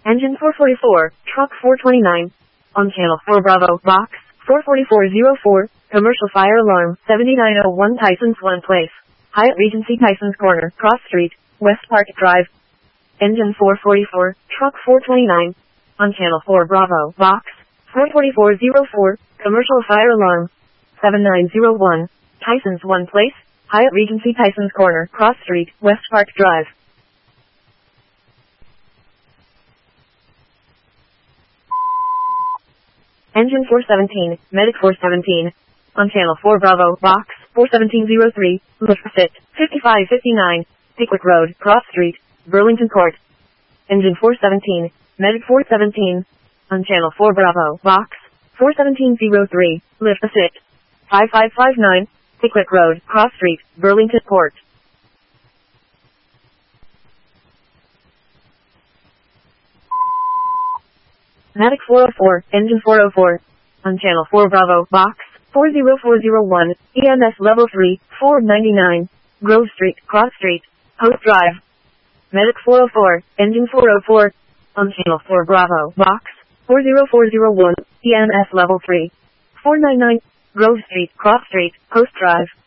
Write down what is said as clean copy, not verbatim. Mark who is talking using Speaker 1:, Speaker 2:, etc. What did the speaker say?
Speaker 1: Engine 444, truck 429. On channel 4 Bravo, box 44404, commercial fire alarm 7901 Tyson's One Place, Hyatt Regency Tyson's Corner, Cross Street, West Park Drive. Engine 444, truck 429. On channel 4 Bravo, box 44404, commercial fire alarm 7901, Tyson's One Place, Hyatt Regency Tyson's Corner, Cross Street, West Park Drive. Engine 417, Medic 417. On channel 4 Bravo, box 41703, lift fit 5559, Pickwick Road, Cross Street, Burlington Court. Engine 417, Medic 417. On channel 4 Bravo, box 41703, lift fit 5559, Pickwick Road, Cross Street, Burlington Court. Medic 404, Engine 404. On channel 4 Bravo, box 40401, EMS level 3, 499, Grove Street, Cross Street, Post Drive. Medic 404, Engine 404. On channel 4 Bravo, box 40401, EMS level 3, 499, Grove Street, Cross Street, Post Drive.